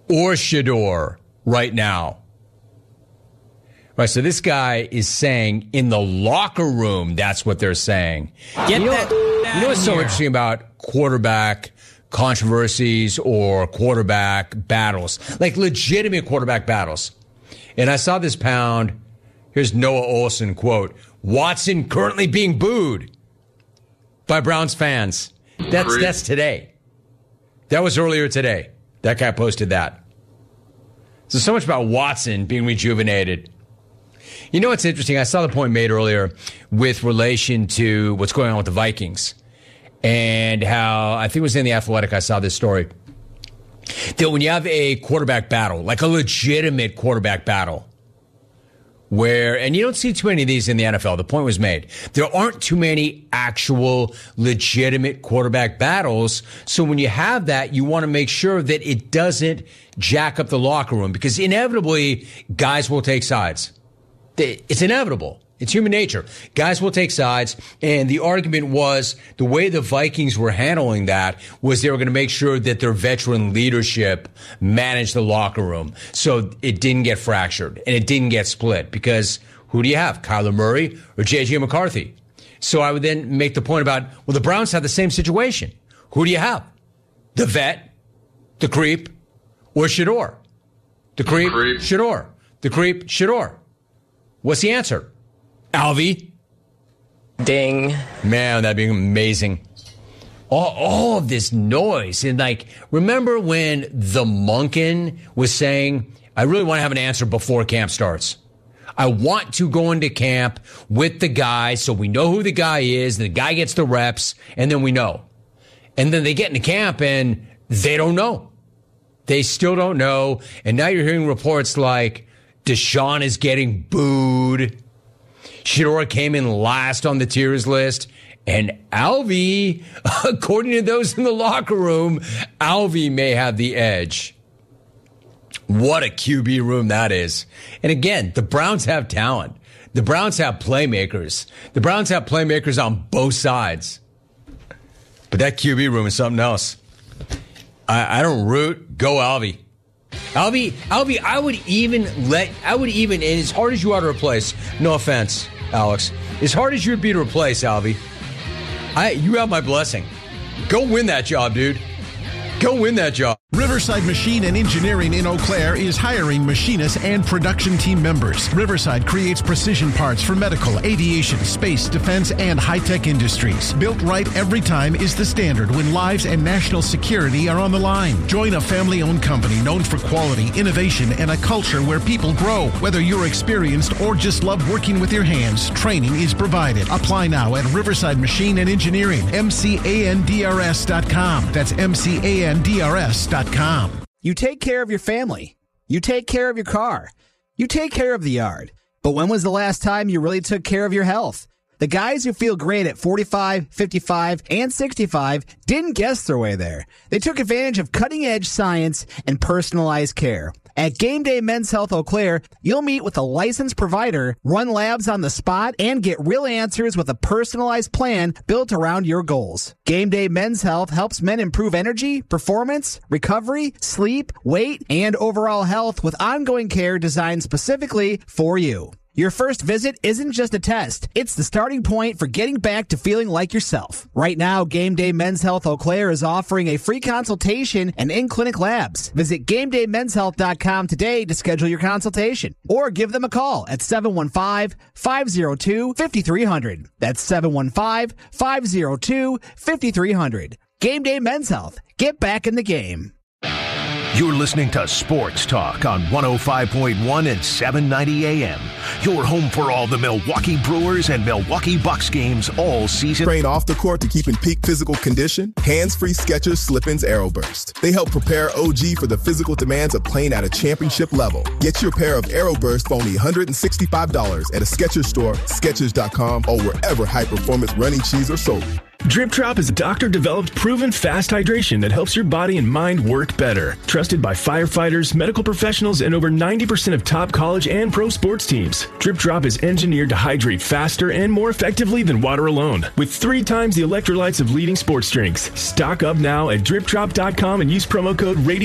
or Shedeur right now. Right, so this guy is saying in the locker room, that's what they're saying. You know what's so interesting about quarterback controversies or quarterback battles, like legitimate quarterback battles? And I saw this pound. Here's Noah Olsen, quote, Watson currently being booed by Browns fans. That's today. That was earlier today. That guy posted that. So much about Watson being rejuvenated. You know what's interesting? I saw the point made earlier with relation to what's going on with the Vikings and how, I think it was in The Athletic, I saw this story, that when you have a quarterback battle, like a legitimate quarterback battle, where, and you don't see too many of these in the NFL, the point was made, there aren't too many actual legitimate quarterback battles. So when you have that, you want to make sure that it doesn't jack up the locker room, because inevitably guys will take sides. It's inevitable. It's human nature. Guys will take sides. And the argument was the way the Vikings were handling that was they were going to make sure that their veteran leadership managed the locker room so it didn't get fractured and it didn't get split. Because who do you have? Kyler Murray or J.J. McCarthy? So I would then make the point about, well, the Browns have the same situation. Who do you have? The vet, the creep, or Shedeur? The creep, Shedeur. The creep, Shedeur. What's the answer? Alvy? Ding. Man, that'd be amazing. All of this noise. And like, remember when the Monken was saying, I really want to have an answer before camp starts. I want to go into camp with the guy so we know who the guy is, the guy gets the reps, and then we know. And then they get into camp and they don't know. They still don't know. And now you're hearing reports like, Deshaun is getting booed. Shedeur came in last on the tiers list. And Alvy, according to those in the locker room, Alvy may have the edge. What a QB room that is. And again, the Browns have talent. The Browns have playmakers. The Browns have playmakers on both sides. But that QB room is something else. I don't root. Go Alvy. Alvy, I would even, and as hard as you are to replace, no offense, Alex, as hard as you'd be to replace, Alvy, you have my blessing. Go win that job, dude. Go win that job. Riverside Machine and Engineering in Eau Claire is hiring machinists and production team members. Riverside creates precision parts for medical, aviation, space, defense, and high-tech industries. Built right every time is the standard when lives and national security are on the line. Join a family-owned company known for quality, innovation, and a culture where people grow. Whether you're experienced or just love working with your hands, training is provided. Apply now at Riverside Machine and Engineering, MCANDRS.com. That's MCANDRS.com. You take care of your family. You take care of your car. You take care of the yard. But when was the last time you really took care of your health? The guys who feel great at 45, 55, and 65 didn't guess their way there. They took advantage of cutting-edge science and personalized care. At Game Day Men's Health Eau Claire, you'll meet with a licensed provider, run labs on the spot, and get real answers with a personalized plan built around your goals. Game Day Men's Health helps men improve energy, performance, recovery, sleep, weight, and overall health with ongoing care designed specifically for you. Your first visit isn't just a test. It's the starting point for getting back to feeling like yourself. Right now, Game Day Men's Health Eau Claire is offering a free consultation and in-clinic labs. Visit GameDayMen'sHealth.com today to schedule your consultation. Or give them a call at 715-502-5300. That's 715-502-5300. Game Day Men's Health. Get back in the game. You're listening to Sports Talk on 105.1 and 790 AM. Your home for all the Milwaukee Brewers and Milwaukee Bucks games all season. Train off the court to keep in peak physical condition? Hands-free Skechers Slip-ins Aeroburst. They help prepare OG for the physical demands of playing at a championship level. Get your pair of Aeroburst for only $165 at a Skechers store, Skechers.com, or wherever high-performance running shoes are sold. Drip Drop is a doctor-developed, proven fast hydration that helps your body and mind work better. Trusted by firefighters, medical professionals, and over 90% of top college and pro sports teams. Drip Drop is engineered to hydrate faster and more effectively than water alone, with 3 times the electrolytes of leading sports drinks. Stock up now at DripDrop.com and use promo code RADIO